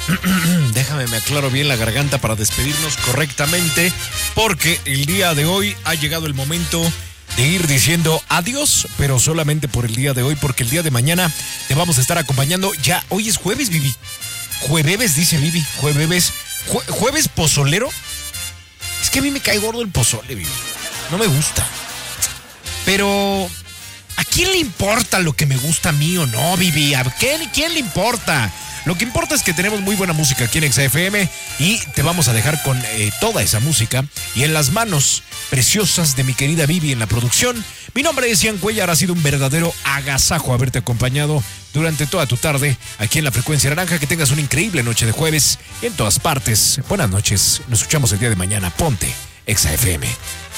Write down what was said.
Déjame, me aclaro bien la garganta para despedirnos correctamente, porque el día de hoy ha llegado el momento de ir diciendo adiós, pero solamente por el día de hoy, porque el día de mañana te vamos a estar acompañando. Ya, hoy es jueves, Vivi. Jueves, dice Vivi. Jueves pozolero. Es que a mí me cae gordo el pozole, Vivi. No me gusta. Pero ¿a quién le importa lo que me gusta a mí o no, Vivi? ¿Quién le importa? Lo que importa es que tenemos muy buena música aquí en XFM y te vamos a dejar con toda esa música y en las manos preciosas de mi querida Vivi en la producción. Mi nombre es Ian Cuellar, ha sido un verdadero agasajo haberte acompañado durante toda tu tarde aquí en la Frecuencia Naranja. Que tengas una increíble noche de jueves y en todas partes. Buenas noches, nos escuchamos el día de mañana. Ponte XFM.